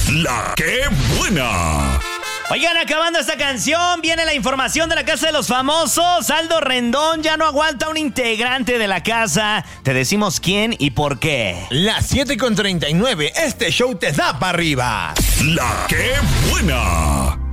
La que buena. Oigan, acabando esta canción, viene la información de la Casa de los Famosos. Aldo Rendón ya no aguanta a un integrante de la casa. Te decimos quién y por qué. Las 7:39, este show te da para arriba. La que buena.